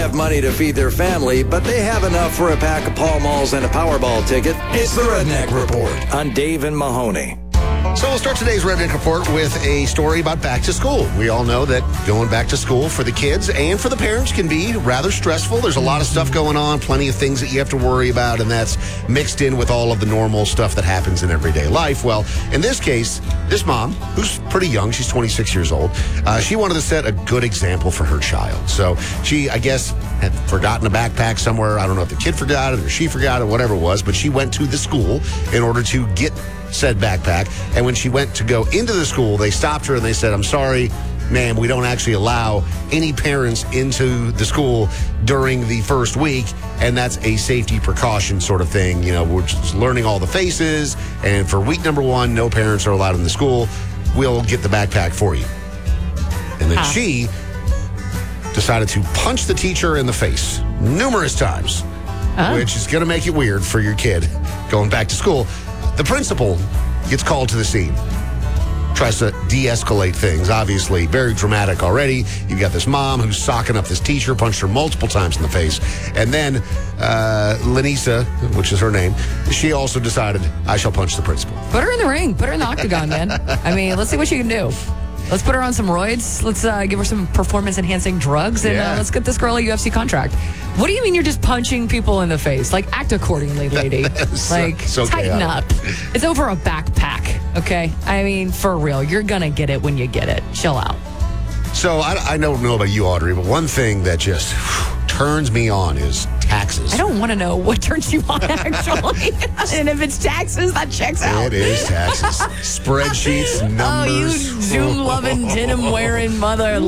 have money to feed their family, but they have enough for a pack of Pall Malls and a Powerball ticket. It's the Redneck Report on Dave and Mahoney. So we'll start today's Redneck Report with a story about back to school. We all know that going back to school for the kids and for the parents can be rather stressful. There's a lot of stuff going on, plenty of things that you have to worry about, and that's mixed in with all of the normal stuff that happens in everyday life. Well, in this case, this mom, who's pretty young, she's 26 years old, she wanted to set a good example for her child. So she, I guess, had forgotten a backpack somewhere. I don't know if the kid forgot it or she forgot it, whatever it was, but she went to the school in order to get said backpack. And when she went to go into the school, they stopped her and they said, "I'm sorry, ma'am, we don't actually allow any parents into the school during the first week, and that's a safety precaution sort of thing. You know, we're just learning all the faces, and for week number 1, no parents are allowed in the school. We'll get the backpack for you." And then she decided to punch the teacher in the face numerous times, which is going to make it weird for your kid going back to school. The principal gets called to the scene, tries to de-escalate things. Obviously, very dramatic already. You've got this mom who's socking up this teacher, punched her multiple times in the face. And then Lanisa, which is her name, she also decided, I shall punch the principal. Put her in the ring. Put her in the octagon, man. I mean, let's see what she can do. Let's put her on some roids. Let's give her some performance-enhancing drugs, and let's get this girl a UFC contract. What do you mean you're just punching people in the face? Like, act accordingly, lady. so tighten up. It's over a backpack, okay? I mean, for real. You're going to get it when you get it. Chill out. So I don't know about you, Audrey, but one thing that just turns me on is taxes. I don't want to know what turns you on, actually. And if it's taxes, that checks out. It is taxes. Spreadsheets, numbers. Oh, you Zoom-loving, denim-wearing mother.